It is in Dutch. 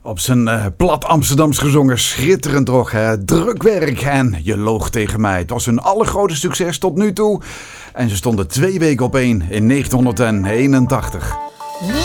Op zijn plat Amsterdams gezongen, schitterend toch, hè? Druk werk en je loog tegen mij. Het was hun allergrootste succes tot nu toe. En ze stonden 2 weken op 1 in 1981.